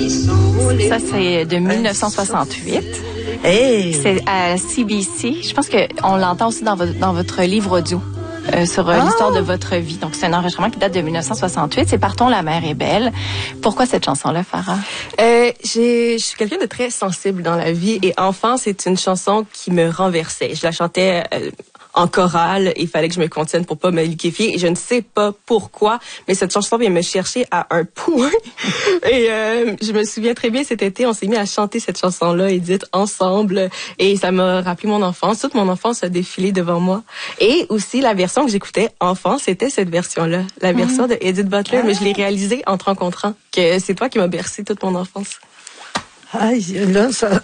Ça, c'est de 1968. Hey. C'est à CBC. Je pense qu'on l'entend aussi dans votre livre audio. Sur l'histoire de votre vie. Donc, c'est un enregistrement qui date de 1968. C'est Partons, la mer est belle. Pourquoi cette chanson-là, Farah? Je suis quelqu'un de très sensible dans la vie et enfant, c'est une chanson qui me renversait. Je la chantais en chorale et il fallait que je me contienne pour pas me liquéfier. Et je ne sais pas pourquoi, mais cette chanson vient me chercher à un point. Et je me souviens très bien, cet été, on s'est mis à chanter cette chanson-là, Edith, ensemble. Et ça m'a rappelé mon enfance. Toute mon enfance a défilé devant moi. Et aussi, la version que j'écoutais enfant, c'était cette version-là. La version de Edith Butler. Mais je l'ai réalisée en te rencontrant, que c'est toi qui m'as bercé toute mon enfance. Aïe, là, ça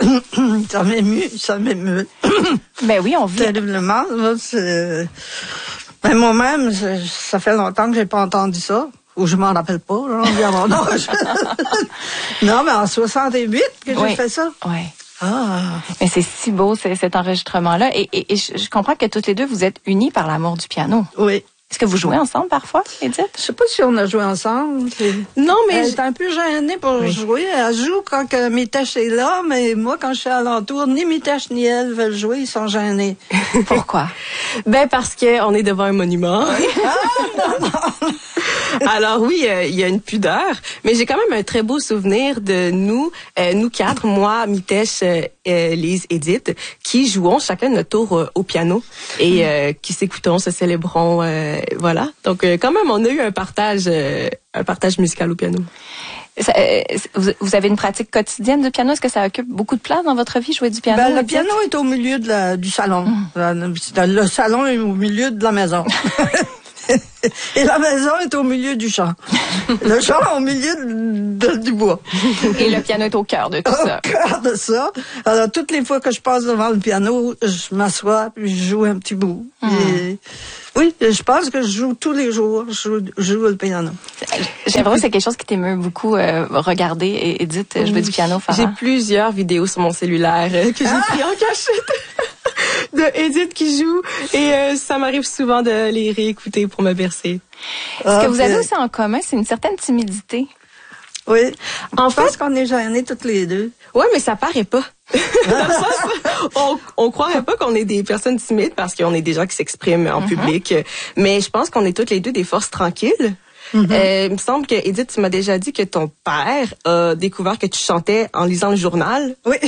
m'émeut. Ben oui, on vit. Terriblement, là, mais moi-même, ça fait longtemps que j'ai pas entendu ça. Ou je m'en rappelle pas, là, à mon âge. Non, mais en 68 que j'ai fait ça. Oui. Ah. Mais c'est si beau, cet enregistrement-là. Et je comprends que toutes les deux, vous êtes unies par l'amour du piano. Oui. Est-ce que vous jouez ensemble parfois, Edith? Je sais pas si on a joué ensemble. Non, mais elle est un peu gênée pour jouer. Elle joue quand que Mitesh est là, mais moi, quand je suis alentour, ni Mitesh ni elle veulent jouer, ils sont gênés. Pourquoi? Ben parce que on est devant un monument. Non. Alors oui, il y a une pudeur, mais j'ai quand même un très beau souvenir de nous quatre, moi, Mitesh, Lise, Edith, qui jouons chacun notre tour au piano et qui s'écoutons, se célébrons, voilà. Donc quand même, on a eu un partage musical au piano. Vous avez une pratique quotidienne du piano? Est-ce que ça occupe beaucoup de place dans votre vie, jouer du piano? Ben, le piano est au milieu du salon. Le salon est au milieu de la maison. Et la maison est au milieu du champ. Le champ au milieu du bois. Et le piano est au cœur de tout ça. Au cœur de ça. Alors, toutes les fois que je passe devant le piano, je m'assois puis je joue un petit bout. Et, oui, je pense que je joue tous les jours. Je joue le piano. J'ai l'impression que c'est quelque chose qui t'émeut beaucoup regarder et Edith jouer du piano, Farah. J'ai plusieurs vidéos sur mon cellulaire que j'ai pris en cachette. De Edith qui joue et ça m'arrive souvent de les réécouter pour me bercer. Ce que vous avez aussi en commun, c'est une certaine timidité. Oui. En je pense qu'on est gênés toutes les deux. Ouais, mais ça paraît pas. Dans le sens, on croirait pas qu'on est des personnes timides parce qu'on est des gens qui s'expriment en public. Mais je pense qu'on est toutes les deux des forces tranquilles. Il me semble que, Edith, tu m'as déjà dit que ton père a découvert que tu chantais en lisant le journal. Oui.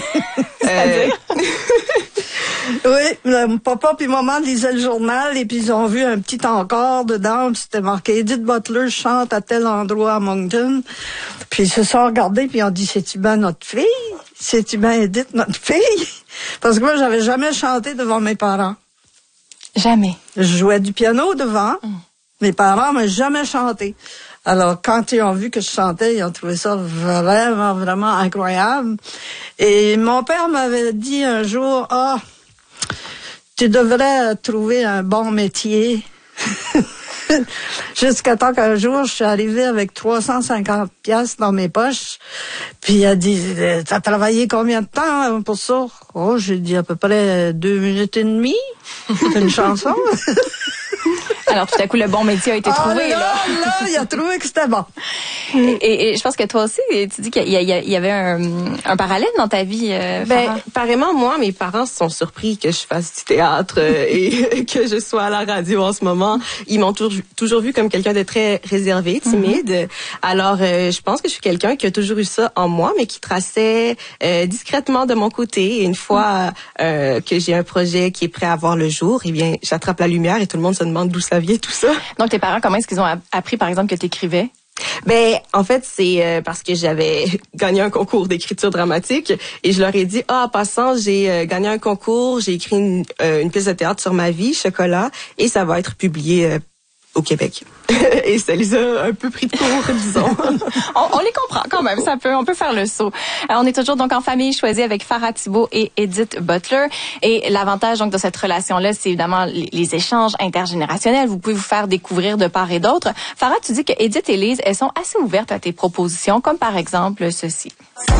Oui, mon papa puis maman lisaient le journal et puis ils ont vu un petit encart dedans, puis c'était marqué Edith Butler chante à tel endroit à Moncton. Puis ils se sont regardés puis ils ont dit c'est-tu bien notre fille? C'est-tu bien Edith notre fille? Parce que moi j'avais jamais chanté devant mes parents. Jamais. Je jouais du piano devant. Mes parents m'ont jamais chanté. Alors, quand ils ont vu que je chantais, ils ont trouvé ça vraiment, vraiment incroyable. Et mon père m'avait dit un jour, tu devrais trouver un bon métier. Jusqu'à temps qu'un jour, je suis arrivée avec 350 piastres dans mes poches. Puis il a dit, t'as travaillé combien de temps pour ça? Oh, j'ai dit à peu près 2 minutes et demie. C'est une chanson. Alors, tout à coup, le bon métier a été trouvé, là. Là, il a trouvé que c'était bon. Et je pense que toi aussi, tu dis qu'il y avait un parallèle dans ta vie, Farah. Apparemment, moi, mes parents se sont surpris que je fasse du théâtre et que je sois à la radio en ce moment. Ils m'ont toujours vu comme quelqu'un de très réservé, timide. Alors, je pense que je suis quelqu'un qui a toujours eu ça en moi, mais qui traçait discrètement de mon côté. Et une fois que j'ai un projet qui est prêt à voir le jour, eh bien, j'attrape la lumière et tout le monde se demande d'où ça vient, tout ça. Donc, tes parents, comment est-ce qu'ils ont appris, par exemple, que tu écrivais? Ben, en fait, c'est parce que j'avais gagné un concours d'écriture dramatique et je leur ai dit, en passant, j'ai gagné un concours, j'ai écrit une pièce de théâtre sur ma vie, Chocolat, et ça va être publié au Québec. Et ça les a un peu pris de court, disons. on les comprend quand même, on peut faire le saut. On est toujours donc en famille choisie avec Farah Thibault et Edith Butler. Et l'avantage donc de cette relation-là, c'est évidemment les échanges intergénérationnels. Vous pouvez vous faire découvrir de part et d'autre. Farah, tu dis que Edith et Lise, elles sont assez ouvertes à tes propositions, comme par exemple ceci.